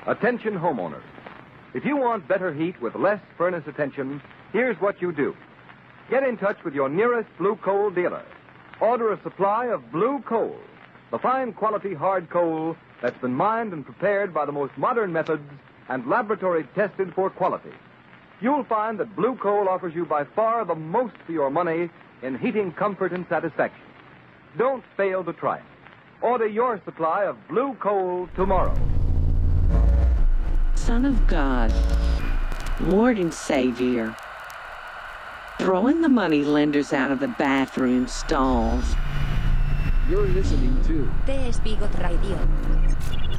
Attention homeowners. If you want better heat with less furnace attention, here's what you do. Get in touch with your nearest Blue Coal dealer. Order a supply of Blue Coal, the fine quality hard coal that's been mined and prepared by the most modern methods and laboratory tested for quality. You'll find that Blue Coal offers you by far the most for your money in heating comfort and satisfaction. Don't fail to try it. Order your supply of Blue Coal tomorrow. Son of God, Lord and Savior, throwing the money lenders out of the bathroom stalls. You're listening to TS Bigot Radio.